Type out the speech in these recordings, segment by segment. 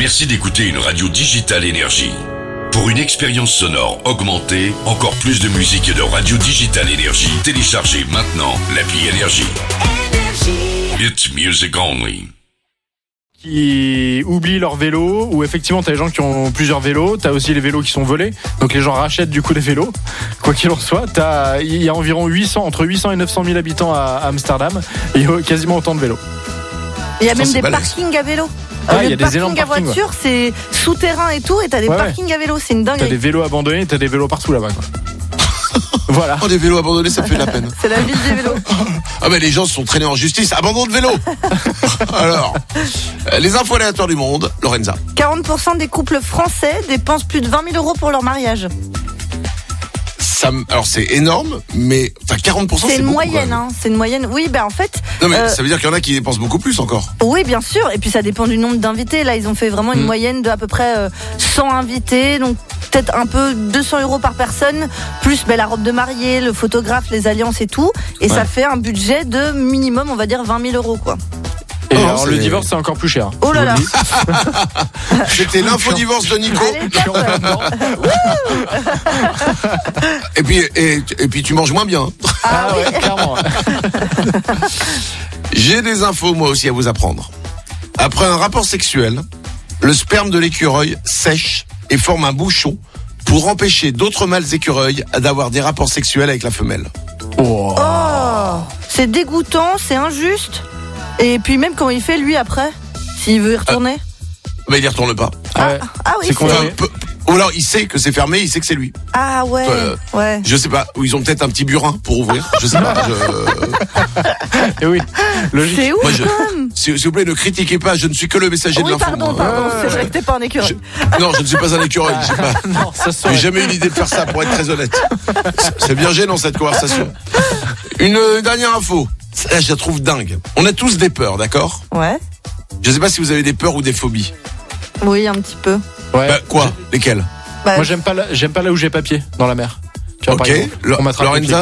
Merci d'écouter une radio digitale Énergie. Pour une expérience sonore augmentée, encore plus de musique et de radio digitale Énergie, téléchargez maintenant l'appli Énergie. It's music only. Qui oublient leur vélo, ou effectivement t'as les gens qui ont plusieurs vélos, t'as aussi les vélos qui sont volés, donc les gens rachètent du coup des vélos, quoi qu'il en soit. Il y a environ entre 800 et 900 000 habitants à Amsterdam, et il y a quasiment autant de vélos. Il y a même des parkings à vélo. Il y a des énormes parkings à voiture, c'est souterrain et tout, et t'as des parkings à vélo, c'est une dinguerie. T'as des vélos abandonnés, t'as des vélos partout là-bas, quoi. Voilà. Oh, des vélos abandonnés, ça fait de la peine. C'est la ville des vélos. Ah ben les gens se sont traînés en justice. Abandon de vélo. Alors, les infos aléatoires du monde, Lorenza. 40% des couples français dépensent plus de 20 000 € pour leur mariage. Alors c'est énorme, mais enfin 40%, c'est une beaucoup, moyenne, hein. C'est une moyenne. Oui, en fait. Non mais ça veut dire qu'il y en a qui dépensent beaucoup plus encore. Oui, bien sûr. Et puis ça dépend du nombre d'invités. Là, ils ont fait vraiment une moyenne de à peu près 100 invités, donc peut-être un peu 200 € par personne, plus la robe de mariée, le photographe, les alliances et tout. Et ça fait un budget de minimum, on va dire 20 000 € quoi. Et alors le divorce c'est encore plus cher. Oh là là. C'était l'info-divorce de Nico. Allez, et puis tu manges moins bien. Ah ouais, clairement. J'ai des infos moi aussi à vous apprendre. Après un rapport sexuel, le sperme de l'écureuil sèche et forme un bouchon pour empêcher d'autres mâles écureuils d'avoir des rapports sexuels avec la femelle. Oh, c'est dégoûtant, c'est injuste. Et puis même comment il fait lui après, s'il veut y retourner. Mais il y retourne pas. Ah oui, ou alors il sait que c'est fermé, il sait que c'est lui. Ah ouais, ouais. Je sais pas, ou ils ont peut-être un petit burin pour ouvrir, je sais pas. Et oui, logique. C'est ouf quand même. S'il vous plaît, ne critiquez pas, je ne suis que le messager de l'info. Pardon, c'est vrai que t'es pas un écureuil. Non, je ne suis pas un écureuil. Non, ça j'ai jamais eu l'idée de faire ça, pour être très honnête. C'est bien gênant cette conversation. Une dernière info. Là, je la trouve dingue. On a tous des peurs, d'accord ? Ouais. Je sais pas si vous avez des peurs ou des phobies. Oui, un petit peu. Ouais. Quoi ? Lesquelles ? Moi, j'aime pas là où j'ai papier, dans la mer. Tu vois, ok. Lorenza ?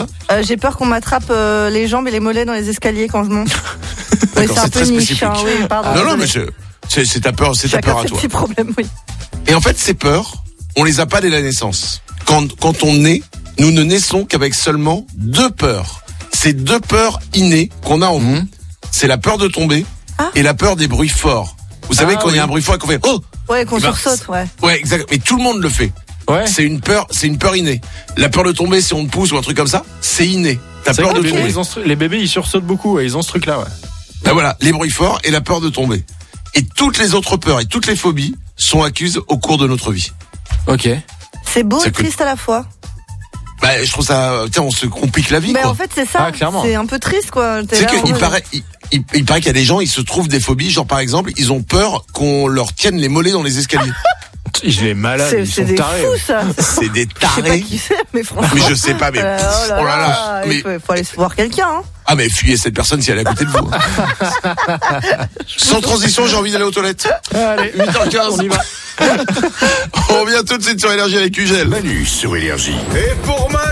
J'ai peur qu'on m'attrape les jambes et les mollets dans les escaliers quand je monte. Oui, c'est un peu niche, hein, oui, pardon. Non, mais c'est ta peur, c'est ta peur à toi. Petit problème, oui. Et en fait, ces peurs, on les a pas dès la naissance. Quand on naît, nous ne naissons qu'avec seulement 2 peurs. C'est 2 peurs innées qu'on a en nous. C'est la peur de tomber et la peur des bruits forts. Vous savez, quand il y a un bruit fort, qu'on fait oh. Ouais, qu'on sursaute, ouais. Ouais, exact. Mais tout le monde le fait. Ouais. C'est une peur innée. La peur de tomber, si on te pousse ou un truc comme ça, c'est inné. T'as peur de tomber. Les bébés, ils sursautent beaucoup. Ils ont ce truc-là, ouais. Ben voilà, les bruits forts et la peur de tomber. Et toutes les autres peurs et toutes les phobies sont acquises au cours de notre vie. Ok. C'est beau et triste à la fois. Bah, je trouve ça, on se complique la vie, mais quoi. En fait, c'est ça. C'est un peu triste, quoi. C'est qu'il paraît qu'il y a des gens, ils se trouvent des phobies, genre par exemple, ils ont peur qu'on leur tienne les mollets dans les escaliers. Il est malade, ils sont tarés. C'est des fous, ça. C'est des tarés. Je sais pas qui c'est, mais franchement. Mais je sais pas, mais oh là là. Mais faut aller voir quelqu'un, hein. Ah, mais fuyez cette personne si elle est à côté de vous. Sans transition, j'ai envie d'aller aux toilettes. Allez, 8h15. On y va. On revient tout de suite sur Énergie avec Ugel. Manu sur Énergie. Et pour Manu